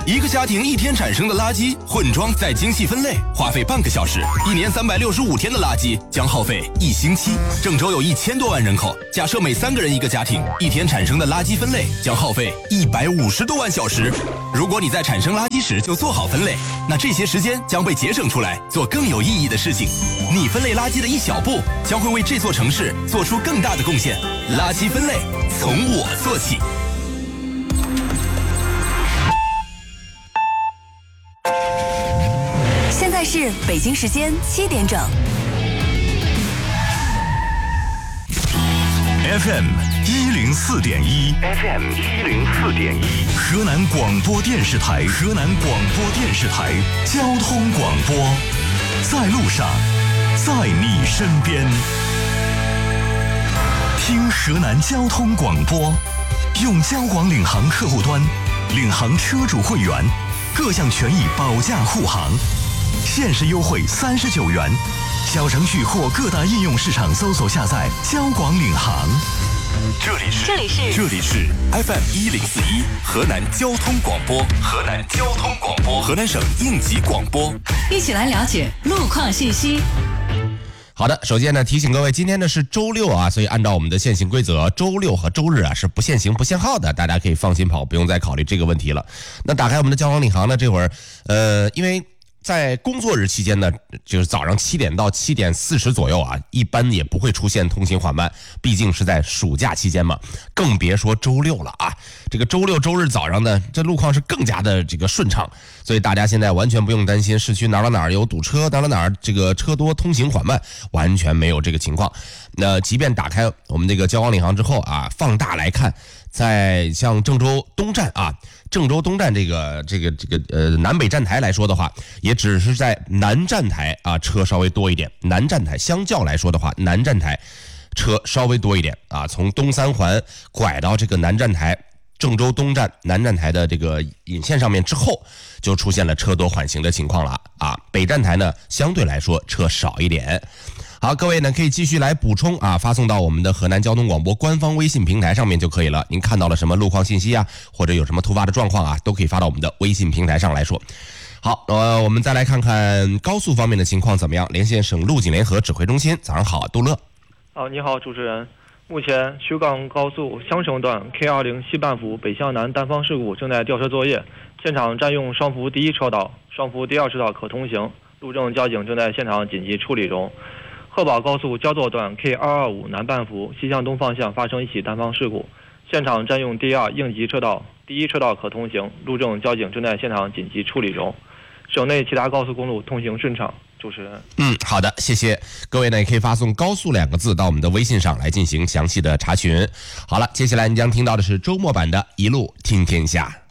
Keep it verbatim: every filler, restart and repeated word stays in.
一个家庭一天产生的垃圾混装再精细分类，花费半个小时，一年三百六十五天的垃圾将耗费一星期。郑州有一千多万人口，假设每三个人一个家庭，一天产生的垃圾分类将耗费一百五十多万小时。如果你在产生垃圾时就做好分类，那这些时间将被节省出来，做更有意义的事情。你分类垃圾的一小步，将会为这座城市做出更大的贡献。垃圾分类从我做起。 现在是北京时间七点整。 F M 一零四点一 ，F M 一零四点一，河南广播电视台，河南广播电视台交通广播，在路上，在你身边，听河南交通广播，用交广领航客户端，领航车主会员，各项权益保驾护航，限时优惠三十九元。小程序或各大应用市场搜索下载交广领航。 这里是这里是这里是 F M 一零四一河南交通广播，河南交通广播，河南省应急广播。 一起来了解路况信息。 好的，首先呢提醒各位，今天呢是周六啊，所以按照我们的限行规则，周六和周日啊是不限行不限号的，大家可以放心跑，不用再考虑这个问题了。那打开我们的交广领航呢，这会儿呃，因为在工作日期间呢，就是早上七点到七点四十左右啊，一般也不会出现通行缓慢，毕竟是在暑假期间嘛，更别说周六了啊。这个周六周日早上呢，这路况是更加的这个顺畅，所以大家现在完全不用担心市区哪儿哪儿有堵车，哪儿哪儿这个车多通行缓慢，完全没有这个情况。那即便打开我们这个交广领航之后啊，放大来看，在像郑州东站啊。郑州东站这个这个这个呃南北站台来说的话，也只是在南站台啊车稍微多一点。南站台相较来说的话，南站台车稍微多一点啊。从东三环拐到这个南站台，郑州东站南站台的这个引线上面之后，就出现了车多缓行的情况了啊。北站台呢相对来说车少一点。好，各位呢可以继续来补充啊，发送到我们的河南交通广播官方微信平台上面就可以了。您看到了什么路况信息啊，或者有什么突发的状况啊，都可以发到我们的微信平台上来说。好，呃，我们再来看看高速方面的情况怎么样。连线省路警联合指挥中心，早上好，杜乐。 哦，你好，主持人。目前徐港高速香城段 K 二十 西半幅北向南单方事故正在吊车作业，现场占用双幅第一车道，双幅第二车道可通行，路政交警正在现场紧急处理中。鹤宝高速焦作段 K 二二五南半幅西向东方向发生一起单方事故，现场占用第二应急车道，第一车道可通行，路政交警正在现场紧急处理中。省内其他高速公路通行顺畅。主持人， 嗯，好的，谢谢各位呢，也可以发送高速两个字到我们的微信上来进行详细的查询。好了，接下来你将听到的是周末版的一路听天下。